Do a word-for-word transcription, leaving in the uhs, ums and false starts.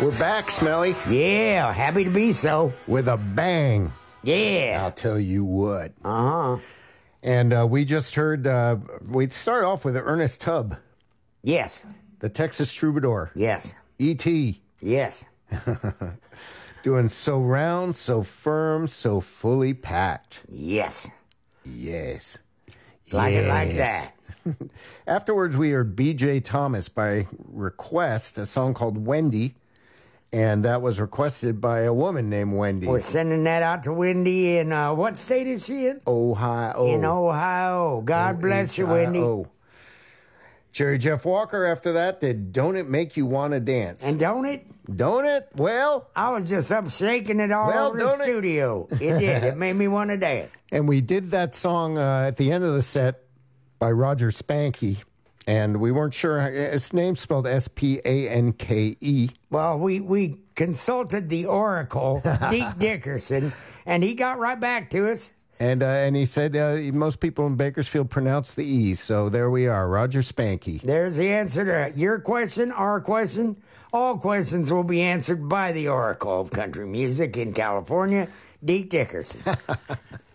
We're back, Smelly, Yeah, happy to be so. with a bang. Yeah. I'll tell you what. Uh huh. And uh, we just heard, uh, we'd start off with Ernest Tubb, Yes. the Texas Troubadour, Yes. E T, Yes. doing So Round, So Firm, So Fully Packed. Yes. Yes. Like it like Yes. that. Afterwards, we heard B J Thomas by request, a song called Wendy. And that was requested by a woman named Wendy. We're sending that out to Wendy in, uh, what state is she in? Ohio. In Ohio. God bless you, Wendy. Oh. Jerry Jeff Walker after that did Don't It Make You Want to Dance? And don't it? Don't it? Well, I was just up shaking it all Well, over the don't it? studio. It did. It made me want to dance. and we did that song uh, at the end of the set by Roger Spanky. And we weren't sure. His name's spelled S P A N K E. Well, we, we consulted the Oracle, Deke Dickerson, and he got right back to us. And uh, and he said uh, most people in Bakersfield pronounce the E. So there we are, Roger Spanky. There's the answer to your question, our question. All questions will be answered by the Oracle of Country Music in California, Deke Dickerson.